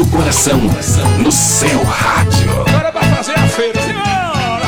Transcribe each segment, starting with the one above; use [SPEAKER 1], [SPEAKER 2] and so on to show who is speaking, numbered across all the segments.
[SPEAKER 1] do coração, no seu rádio.
[SPEAKER 2] Agora pra fazer a feira, senhora!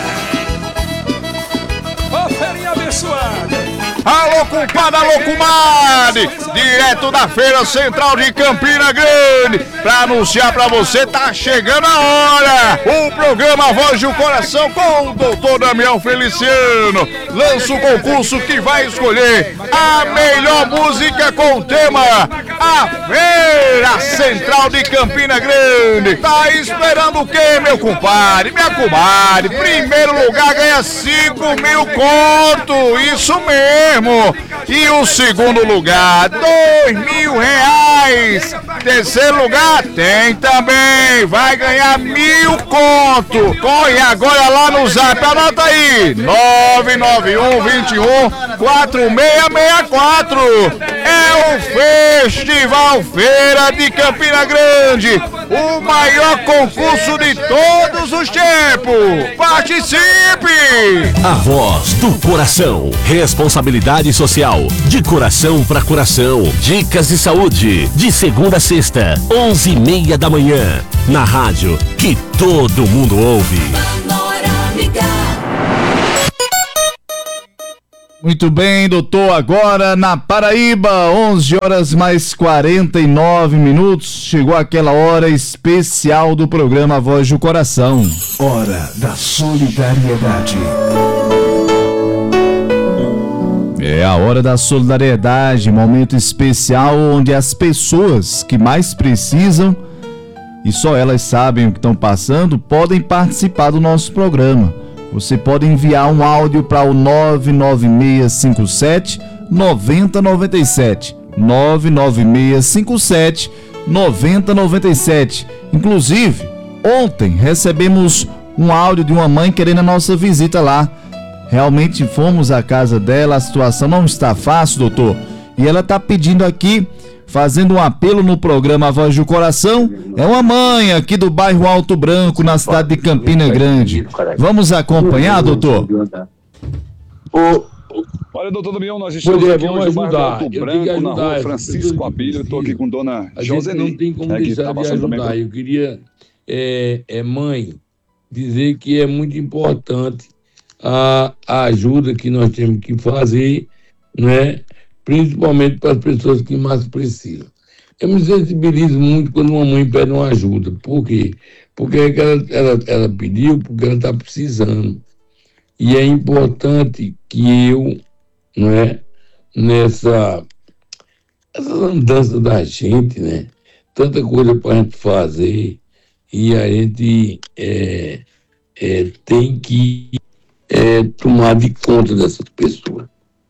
[SPEAKER 2] Ô, feirinha abençoada!
[SPEAKER 3] Alô, compadre, alô, comadre! Direto da Feira Central de Campina Grande, pra anunciar pra você, tá chegando a hora! O programa Voz do Coração com o doutor Damião Feliciano lança o concurso que vai escolher a melhor música com o tema A Feira Central de Campina Grande. Tá esperando o quê, meu compadre, minha comadre? Primeiro lugar ganha 5.000 conto, isso mesmo! E o segundo lugar, R$2.000. Terceiro lugar, tem também, vai ganhar 1.000 conto. Corre agora lá no Zap, anota aí, 991214664. É o Festival Feira de Campina Grande, o maior concurso de todos os tempos. Participe!
[SPEAKER 1] A Voz do Coração. Responsabilidade social. De coração para coração. Dicas de saúde. De segunda a sexta, 11h30 da manhã. Na rádio que todo mundo ouve.
[SPEAKER 3] Muito bem, doutor, agora na Paraíba, 11 horas mais 49 minutos, chegou aquela hora especial do programa Voz do Coração.
[SPEAKER 1] Hora da solidariedade.
[SPEAKER 3] É a hora da solidariedade, momento especial onde as pessoas que mais precisam, e só elas sabem o que estão passando, podem participar do nosso programa. Você pode enviar um áudio para o 99657-9097. 99657-9097. Inclusive, ontem recebemos um áudio de uma mãe querendo a nossa visita lá. Realmente fomos à casa dela, a situação não está fácil, doutor. E ela está pedindo aqui, fazendo um apelo no programa A Voz do Coração. É uma mãe aqui do bairro Alto Branco, na cidade de Campina Grande. Vamos acompanhar, doutor?
[SPEAKER 2] Olha, doutor Damião, nós estamos aqui hoje no bairro Alto Branco, na rua Francisco Abílio. Estou aqui com dona Joseni.
[SPEAKER 4] Não tem como deixar de ajudar. Eu queria, mãe, dizer que é muito importante a ajuda que nós temos que fazer, né? Principalmente para as pessoas que mais precisam. Eu me sensibilizo muito quando uma mãe pede uma ajuda. Por quê? Porque ela pediu, porque ela está precisando. E é importante que eu, não é, nessa andança da gente, né? Tanta coisa para a gente fazer, e a gente tem que tomar de conta dessas pessoas.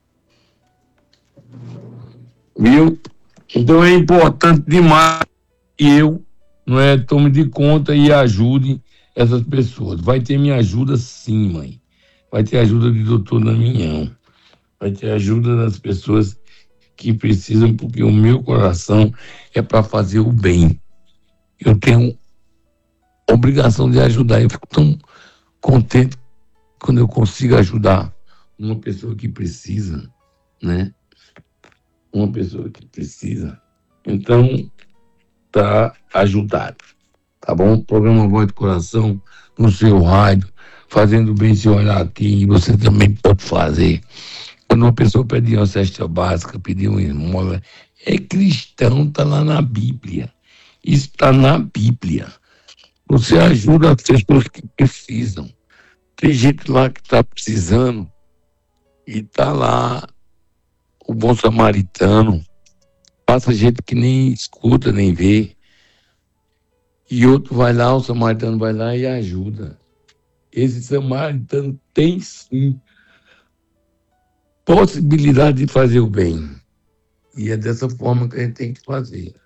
[SPEAKER 4] Viu? Então é importante demais que eu, não é, tome de conta e ajude essas pessoas. Vai ter minha ajuda sim, mãe. Vai ter ajuda do doutor Damião. Vai ter ajuda das pessoas que precisam, porque o meu coração é para fazer o bem. Eu tenho obrigação de ajudar. Eu fico tão contente quando eu consigo ajudar uma pessoa que precisa, né? Uma pessoa que precisa. Então, tá ajudado. Tá bom? Programa Voz do Coração no seu rádio, fazendo bem se olhar aqui, e você também pode fazer. Quando uma pessoa pedir uma cesta básica, pedir uma esmola, é cristão, tá lá na Bíblia. Isso tá na Bíblia. Você ajuda as pessoas que precisam. Tem gente lá que tá precisando e tá lá o bom samaritano. Passa gente que nem escuta, nem vê. E outro vai lá, o samaritano vai lá e ajuda. Esse samaritano tem sim possibilidade de fazer o bem. E é dessa forma que a gente tem que fazer.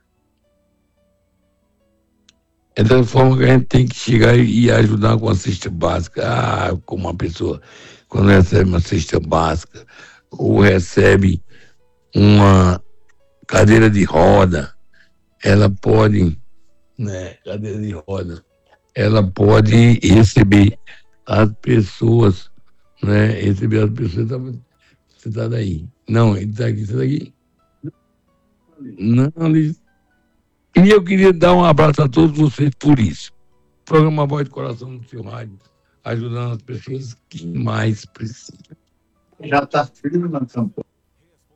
[SPEAKER 4] É dessa forma que a gente tem que chegar e ajudar com a cesta básica. Como uma pessoa, quando recebe uma cesta básica, ou recebe uma cadeira de roda, ela pode, né, cadeira de roda, ela pode receber as pessoas, né, receber as pessoas. Você tá daí? Não, ele tá aqui, você tá aqui? Não, E eu queria dar um abraço a todos vocês por isso. Programa Voz do Coração no seu rádio, ajudando as pessoas que mais precisam.
[SPEAKER 5] Já está firme na campanha.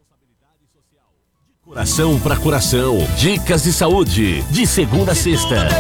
[SPEAKER 1] Coração para coração. Dicas de saúde. De segunda a sexta,